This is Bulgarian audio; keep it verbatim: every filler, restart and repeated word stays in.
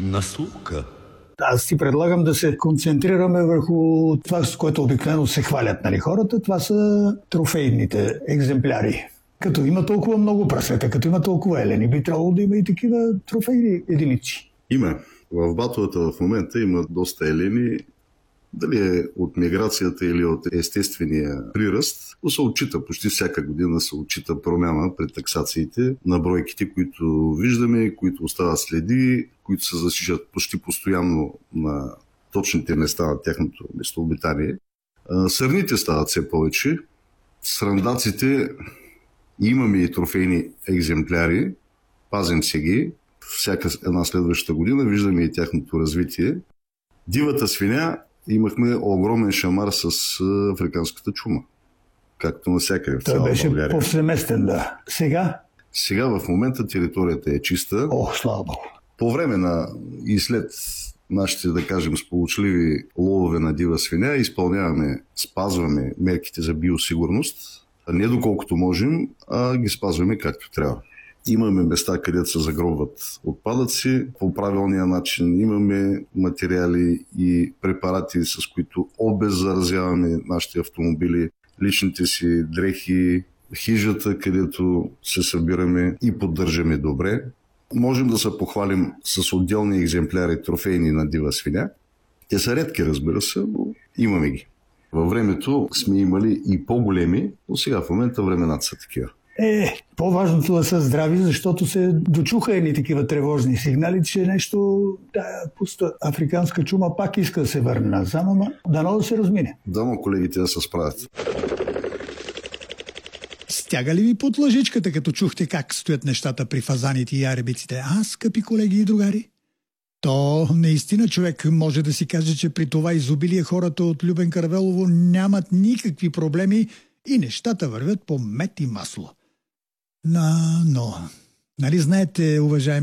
наслука. Аз си предлагам да се концентрираме върху това, с което обикновено се хвалят, нали, хората. Това са трофейните екземпляри. Като има толкова много прасета, като има толкова елени, би трябвало да има и такива трофейни единици. Има. В батовата в момента има доста елени. Дали е от миграцията или от естествения приръст, то се отчита почти всяка година, се отчита промяна при таксациите на бройките, които виждаме, които остават следи, които се засичат почти постоянно на точните места на тяхното местообитание. Сърните стават все повече. Срандаците имаме и трофейни екземпляри, пазим се ги. Всяка една следваща година виждаме и тяхното развитие. Дивата свиня имахме огромен шамар с африканската чума, както навсякъде в цяла България. Той беше повсеместен, да. Сега? Сега в момента територията е чиста. О, слава Богу. По време на и след нашите, да кажем, сполучливи ловове на дива свиня изпълняваме, спазваме мерките за биосигурност, не доколкото можем, а ги спазваме както трябва. Имаме места, където се загробват отпадъци по правилния начин. Имаме материали и препарати, с които обеззаразяваме нашите автомобили, личните си дрехи, хижата, където се събираме и поддържаме добре. Можем да се похвалим с отделни екземпляри трофейни на дива свиня. Те са редки, разбира се, но имаме ги. Във времето сме имали и по-големи, но сега в момента времената са такива. Е, по-важното да са здрави, защото се дочуха едни такива тревожни сигнали, че нещо, тая пуста африканска чума пак иска да се върне назад, ама дано да се размине. Дано колегите да се справят. Стяга ли ви под лъжичката, като чухте как стоят нещата при фазаните и яребиците? А, скъпи колеги и другари? То наистина човек може да си каже, че при това изобилие хората от Любен Каравелово нямат никакви проблеми и нещата вървят по мед и масло. Но, но, нали знаете, уважаеми